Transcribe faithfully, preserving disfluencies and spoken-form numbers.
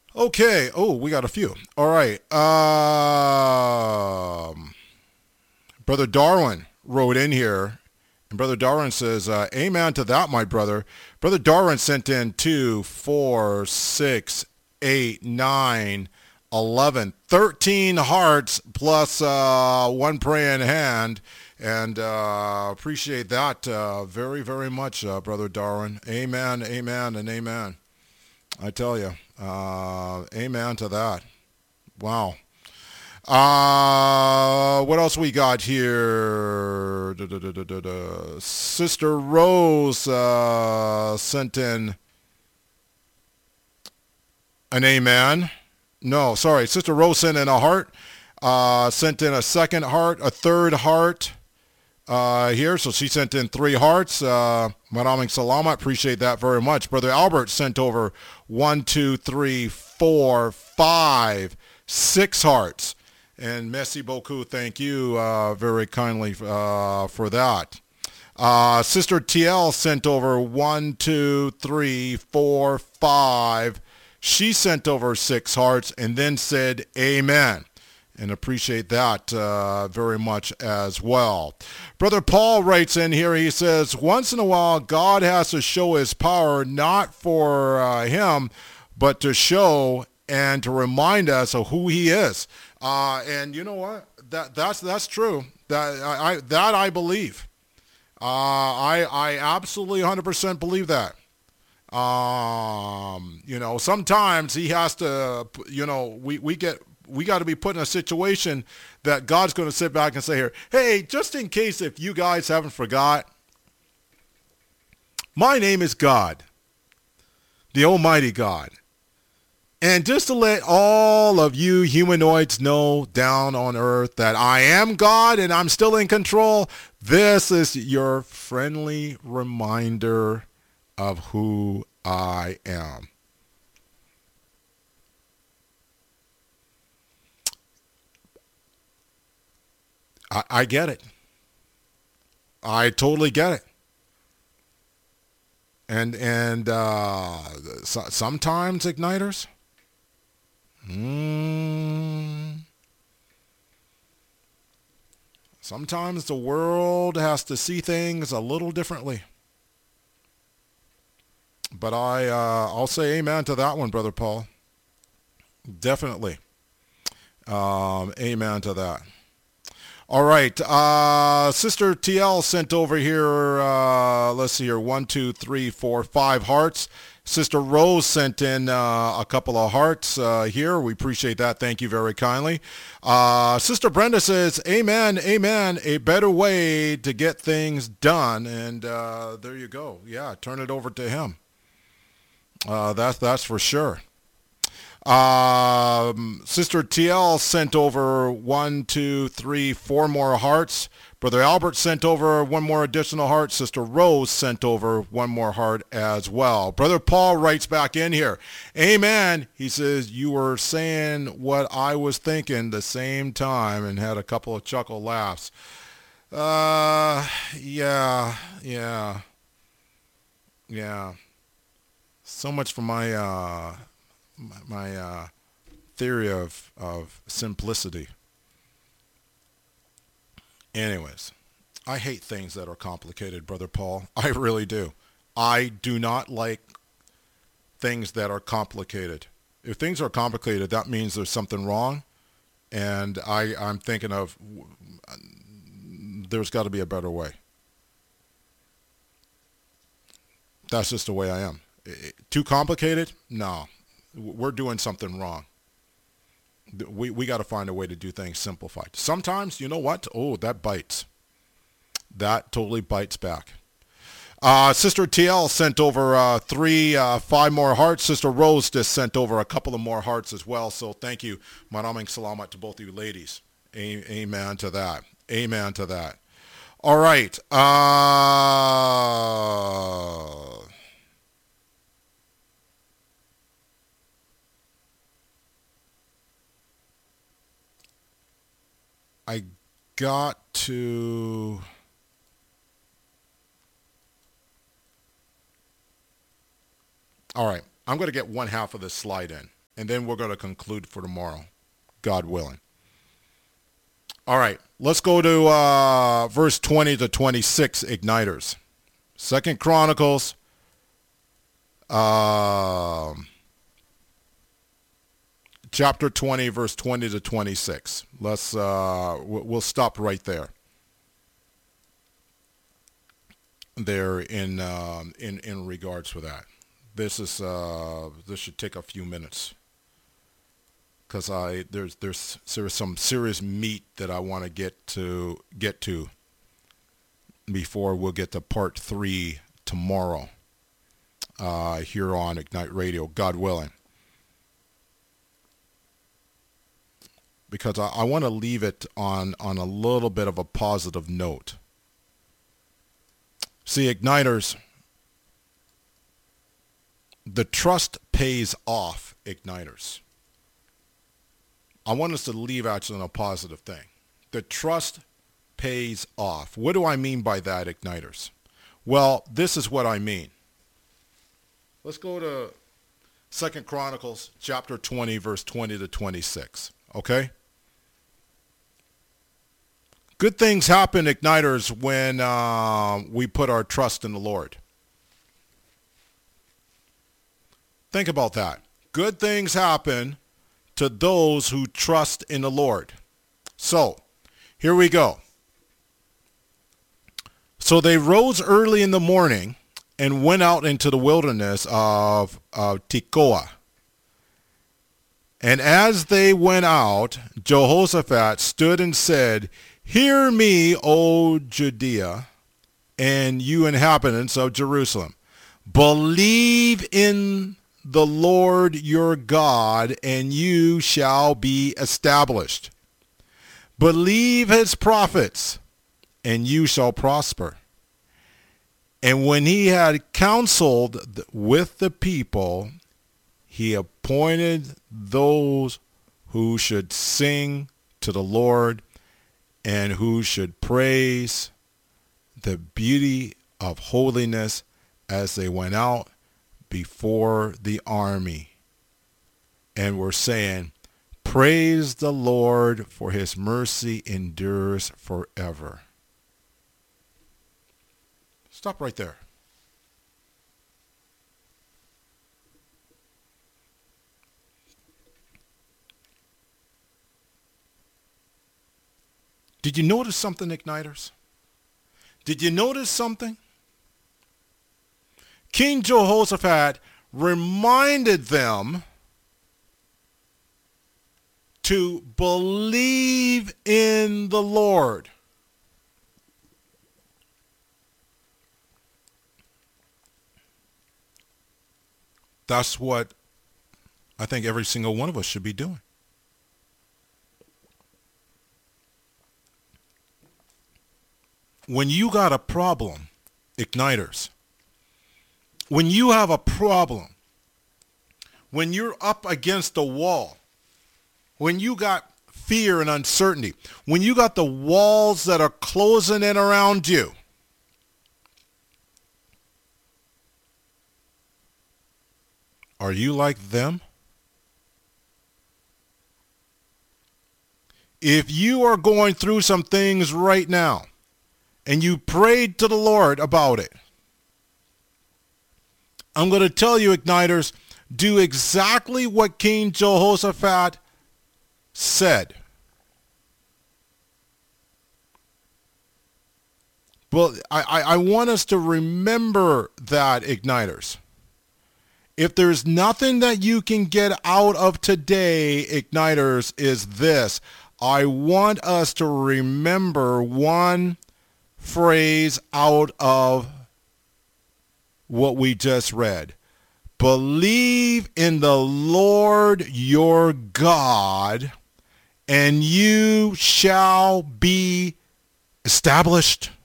Okay. Oh, we got a few. All right. Um, Brother Darwin wrote in here, and Brother Darwin says, uh, "Amen to that, my brother." Brother Darwin sent in two, four, six, eight, nine, eleven, thirteen hearts plus uh, one praying hand, and uh, appreciate that uh, very, very much, uh, Brother Darwin. Amen, amen, and amen. I tell you, uh, amen to that. Wow. Uh, what else we got here? Da, da, da, da, da, da. Sister Rose uh, sent in an amen. No, sorry. Sister Rose sent in a heart. Uh, sent in a second heart, a third heart uh, here. So she sent in three hearts. Uh, Maraming salamat. Appreciate that very much. Brother Albert sent over one, two, three, four, five, six hearts. And merci beaucoup. Thank you uh, very kindly uh, for that. Uh, Sister T L sent over one, two, three, four, five. She sent over six hearts and then said amen. And appreciate that uh, very much as well. Brother Paul writes in here, he says, once in a while, God has to show his power not for uh, him, but to show and to remind us of who he is. Uh, and you know what? That that's that's true. That I, I that I believe. Uh, I I absolutely one hundred percent believe that. Um, you know, sometimes he has to. You know, we we get we got to be put in a situation that God's going to sit back and say here, hey, just in case if you guys haven't forgot, my name is God, the Almighty God. And just to let all of you humanoids know down on earth that I am God and I'm still in control, this is your friendly reminder of who I am. I, I get it. I totally get it. And and uh, so, sometimes igniters, mm, sometimes the world has to see things a little differently. But I, uh, I'll say amen to that one, Brother Paul. Definitely. Um, amen to that. All right. Uh, Sister T L sent over here, uh, let's see here, one, two, three, four, five hearts. Sister Rose sent in uh, a couple of hearts uh, here. We appreciate that. Thank you very kindly. Uh, Sister Brenda says, amen, amen, a better way to get things done. And uh, there you go. Yeah, turn it over to him. Uh, that's, that's for sure. Um, Sister T L sent over one, two, three, four more hearts. Brother Albert sent over one more additional heart. Sister Rose sent over one more heart as well. Brother Paul writes back in here, amen. He says, you were saying what I was thinking the same time, and had a couple of chuckle laughs. Uh, yeah, yeah, yeah. So much for my, uh, my, my uh, theory of, of simplicity. Anyways, I hate things that are complicated, Brother Paul. I really do. I do not like things that are complicated. If things are complicated, that means there's something wrong. And I, I'm thinking of there's got to be a better way. That's just the way I am. Too complicated? No. We're doing something wrong. We, we got to find a way to do things simplified. Sometimes, you know what? Oh, that bites. That totally bites back. Uh, Sister T L sent over uh, three, uh, five more hearts. Sister Rose just sent over a couple of more hearts as well. So thank you. Maraming salamat to both of you ladies. A- amen to that. Amen to that. All right. Uh, I got to... All right. I'm going to get one half of this slide in. and then we're going to conclude for tomorrow, God willing. All right, let's go to uh, verse twenty to twenty-six, igniters. Second Chronicles, uh, chapter twenty, verse twenty to twenty-six. Let's uh, we'll stop right there. There in uh, in in regards to that. This is uh, this should take a few minutes, because I there's there's there's some serious meat that I want to get to get to before we'll get to part three tomorrow uh, here on Ignite Radio, God willing. Because I, I want to leave it on on a little bit of a positive note. See, igniters, the trust pays off, igniters. I want us to leave actually on a positive thing. The trust pays off. What do I mean by that, igniters? Well, this is what I mean. Let's go to Second Chronicles chapter twenty, verse twenty to twenty-six, okay? Good things happen, igniters, when uh, we put our trust in the Lord. Think about that. Good things happen to those who trust in the Lord. So, here we go. So they rose early in the morning and went out into the wilderness of, of Tekoa. And as they went out, Jehoshaphat stood and said, "Hear me, O Judea, and you inhabitants of Jerusalem. Believe in the Lord your God, and you shall be established. Believe his prophets, and you shall prosper." And when he had counseled with the people, he appointed those who should sing to the Lord and who should praise the beauty of holiness as they went out before the army. And were saying, "Praise the Lord, for his mercy endures forever." Stop right there. Did you notice something, igniters? Did you notice something? King Jehoshaphat reminded them to believe in the Lord. That's what I think every single one of us should be doing. When you got a problem, igniters, when you have a problem, when you're up against the wall, when you got fear and uncertainty, when you got the walls that are closing in around you, are you like them? If you are going through some things right now, and you prayed to the Lord about it, I'm going to tell you, igniters, do exactly what King Jehoshaphat said. Well, I, I, I want us to remember that, igniters. If there's nothing that you can get out of today, igniters, is this. I want us to remember one phrase out of what we just read. Believe in the Lord your God, and you shall be established.